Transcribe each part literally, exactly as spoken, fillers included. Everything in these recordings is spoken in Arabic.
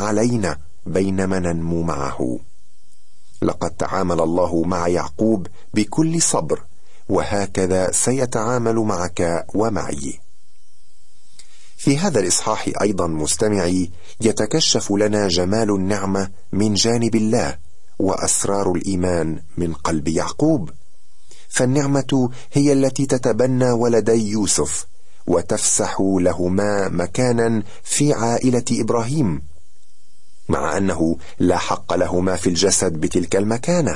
علينا بينما ننمو معه. لقد تعامل الله مع يعقوب بكل صبر، وهكذا سيتعامل معك ومعي. في هذا الإصحاح أيضا مستمعي يتكشف لنا جمال النعمة من جانب الله وأسرار الإيمان من قلب يعقوب. فالنعمة هي التي تتبنى ولدي يوسف وتفسح لهما مكانا في عائلة إبراهيم، مع أنه لا حق لهما في الجسد بتلك المكانة.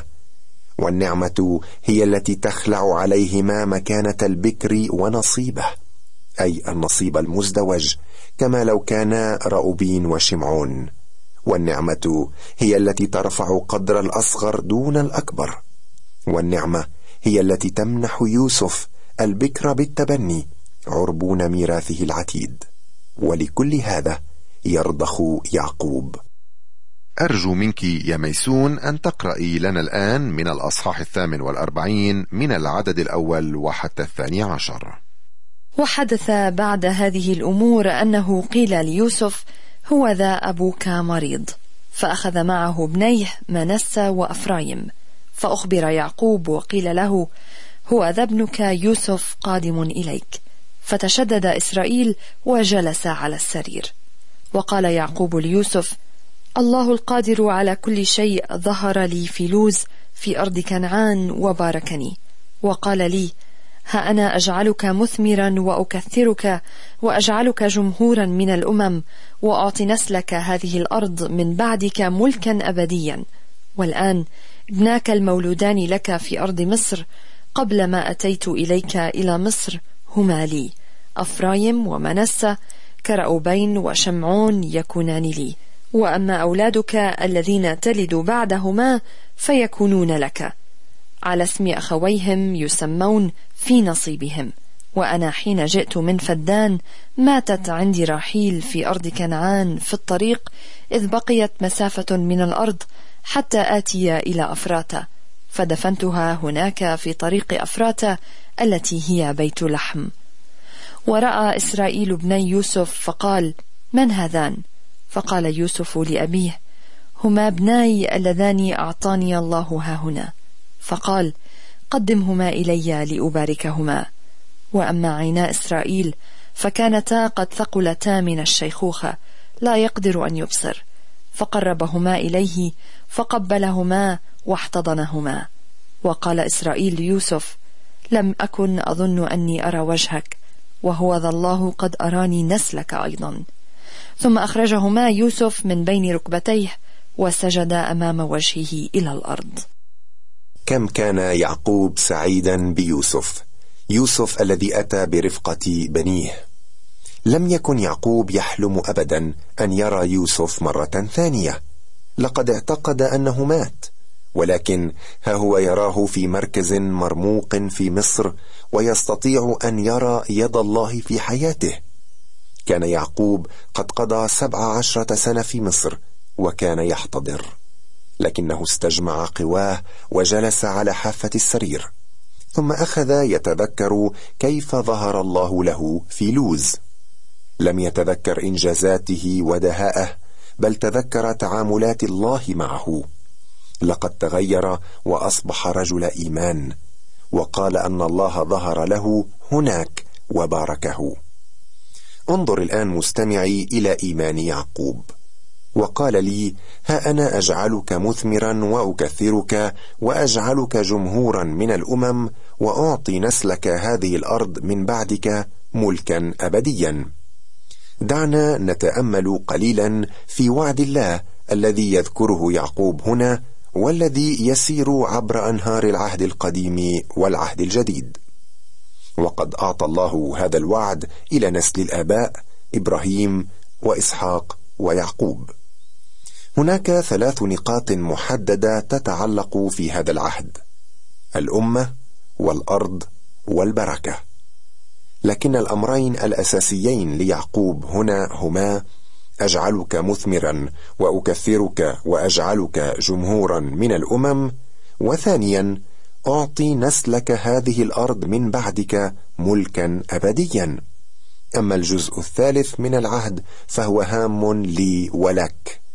والنعمة هي التي تخلع عليهما مكانة البكر ونصيبه، أي النصيب المزدوج، كما لو كانا رأوبين وشمعون. والنعمة هي التي ترفع قدر الأصغر دون الأكبر. والنعمة هي التي تمنح يوسف البكر بالتبني عربون ميراثه العتيد. ولكل هذا يرضخ يعقوب. أرجو منك يا ميسون أن تقرأي لنا الآن من الأصحاح الثامن والأربعين من العدد الأول وحتى الثاني عشر. وحدث بعد هذه الأمور أنه قيل ليوسف: هو ذا أبوك مريض، فأخذ معه ابنيه منسى وأفرايم. فأخبر يعقوب وقيل له: هو ذا ابنك يوسف قادم إليك. فتشدد إسرائيل وجلس على السرير. وقال يعقوب ليوسف: الله القادر على كل شيء ظهر لي في لوز في أرض كنعان وباركني، وقال لي: ها أنا أجعلك مثمرا وأكثرك وأجعلك جمهورا من الأمم، وأعطي نسلك هذه الأرض من بعدك ملكا أبديا. والآن ابناك المولودان لك في أرض مصر قبل ما أتيت إليك إلى مصر هما لي، أفرايم ومنسى كرأوبين وشمعون يكونان لي. وأما أولادك الذين تلد بعدهما فيكونون لك، على اسم أخويهم يسمون في نصيبهم. وأنا حين جئت من فدان ماتت عندي راحيل في أرض كنعان في الطريق، إذ بقيت مسافة من الأرض حتى آتي إلى أفراتا، فدفنتها هناك في طريق أفراتا التي هي بيت لحم. ورأى إسرائيل ابني يوسف فقال: من هذان؟ فقال يوسف لأبيه: هما ابناي اللذان أعطاني الله هاهنا. فقال: قدمهما إلي لأباركهما. وأما عينا إسرائيل فكانتا قد ثقلتا من الشيخوخة، لا يقدر أن يبصر، فقربهما إليه فقبلهما واحتضنهما. وقال إسرائيل ليوسف: لم أكن أظن أني أرى وجهك، وهو ذا الله قد أراني نسلك أيضا. ثم أخرجهما يوسف من بين ركبتيه وسجد أمام وجهه إلى الأرض. كم كان يعقوب سعيدا بيوسف، يوسف الذي أتى برفقة بنيه. لم يكن يعقوب يحلم أبدا أن يرى يوسف مرة ثانية، لقد اعتقد أنه مات، ولكن ها هو يراه في مركز مرموق في مصر، ويستطيع أن يرى يد الله في حياته. كان يعقوب قد قضى سبع عشرة سنة في مصر وكان يحتضر، لكنه استجمع قواه وجلس على حافة السرير، ثم أخذ يتذكر كيف ظهر الله له في لوز. لم يتذكر إنجازاته ودهاءه، بل تذكر تعاملات الله معه. لقد تغير وأصبح رجل إيمان، وقال أن الله ظهر له هناك وباركه. انظر الآن مستمعي إلى إيمان يعقوب. وقال لي: ها أنا أجعلك مثمرا وأكثرك وأجعلك جمهورا من الأمم، وأعطي نسلك هذه الأرض من بعدك ملكا أبديا. دعنا نتأمل قليلا في وعد الله الذي يذكره يعقوب هنا، والذي يسير عبر أنهار العهد القديم والعهد الجديد. وقد أعطى الله هذا الوعد إلى نسل الآباء إبراهيم وإسحاق ويعقوب. هناك ثلاث نقاط محددة تتعلق في هذا العهد: الأمة والأرض والبركة. لكن الأمرين الأساسيين ليعقوب هنا هما: أجعلك مثمرا وأكثرك وأجعلك جمهورا من الأمم، وثانيا أعطي نسلك هذه الأرض من بعدك ملكا أبديا. أما الجزء الثالث من العهد فهو هام لي ولك.